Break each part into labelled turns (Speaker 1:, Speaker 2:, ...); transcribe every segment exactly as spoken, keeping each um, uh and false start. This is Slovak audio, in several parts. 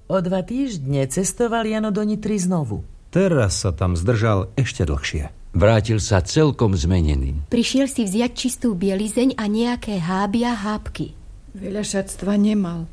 Speaker 1: O dva týždne cestoval Jano do Nitry znovu.
Speaker 2: Teraz sa tam zdržal ešte dlhšie.
Speaker 3: Vrátil sa celkom zmenený.
Speaker 4: Prišiel si vziať čistú bielizeň a nejaké háby a hápky.
Speaker 5: Veľa šatstva nemal.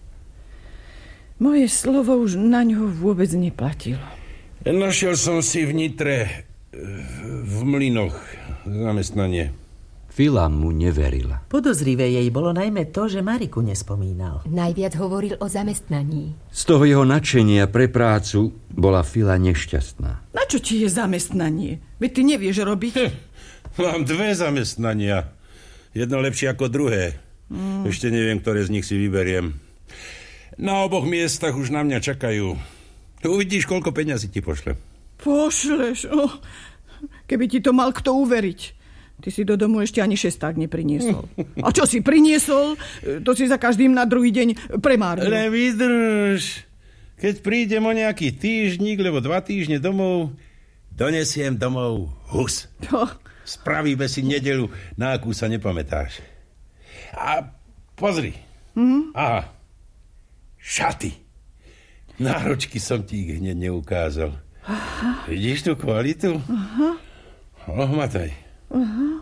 Speaker 5: Moje slovo už na ňo vôbec neplatilo.
Speaker 6: Našiel som si v Nitre v mlynoch zamestnanie.
Speaker 3: Fila mu neverila.
Speaker 1: Podozrivé jej bolo najmä to, že Mariku nespomínal.
Speaker 4: Najviac hovoril o zamestnaní.
Speaker 3: Z toho jeho nadšenia pre prácu bola Fila nešťastná.
Speaker 5: Na čo ti je zamestnanie? Veď ty nevieš robiť.
Speaker 6: Hm, mám dve zamestnania. Jedno lepšie ako druhé. Mm. Ešte neviem, ktoré z nich si vyberiem. Na oboch miestach už na mňa čakajú. Uvidíš, koľko peňazí ti pošlem.
Speaker 5: Pošleš? Oh, keby ti to mal kto uveriť. Ty si do domu ešte ani šesták nepriniesol. A čo si priniesol, to si za každým na druhý deň premárnil.
Speaker 6: Ale vydrž. Keď prídem o nejaký týždník, lebo dva týždne domov, donesiem domov hus.
Speaker 5: To.
Speaker 6: Spravíme si nedeľu, na akú sa nepamätáš. A pozri.
Speaker 5: Mm-hmm.
Speaker 6: Aha. Šaty. Náročky som ti ich hneď neukázal. Aha. Vidíš tú kvalitu?
Speaker 5: Aha.
Speaker 6: Ohmataj.
Speaker 5: Aha.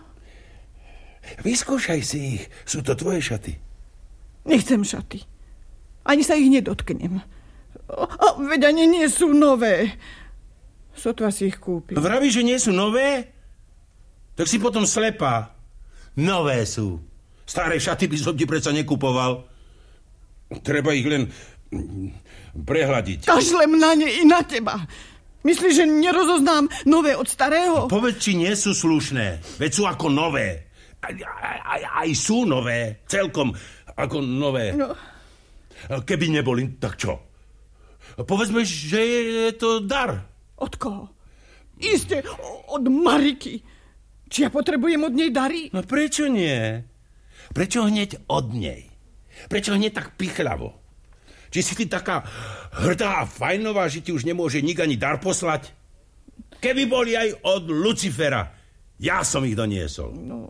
Speaker 6: Vyskúšaj si ich. Sú to tvoje šaty.
Speaker 5: Nechcem šaty. Ani sa ich nedotknem. A veď ani nie sú nové. Sotva si ich kúpil.
Speaker 6: Vravíš, že nie sú nové? Tak si potom slepá. Nové sú. Staré šaty by som ti predsa nekupoval. Treba ich len prehľadiť.
Speaker 5: Kašlem na ne i na teba. Myslíš, že nerozoznám nové od starého?
Speaker 6: Povedz, či nie sú slušné. Veď sú ako nové. Aj, aj, aj sú nové. Celkom ako nové.
Speaker 5: No.
Speaker 6: Keby neboli, tak čo? Povedzme, že je to dar.
Speaker 5: Od koho? Isté, od Mariky. Či ja potrebujem od nej dary?
Speaker 6: No prečo nie? Prečo hneď od nej? Prečo hneď tak pichľavo? Či si ty taká hrdá a fajnová, že ti už nemôže nik ani dar poslať? Keby boli aj od Lucifera, ja som ich doniesol.
Speaker 5: No.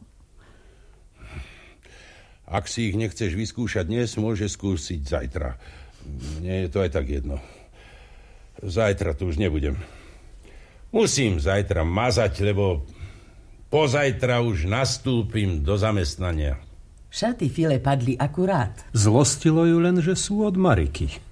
Speaker 6: Ak si ich nechceš vyskúšať dnes, môže skúsiť zajtra. Nie je to aj tak jedno. Zajtra tu už nebudem. Musím zajtra mazať, lebo pozajtra už nastúpim do zamestnania.
Speaker 1: Šaty File padli akurát.
Speaker 2: Zlostilo ju len, že sú od Mariky.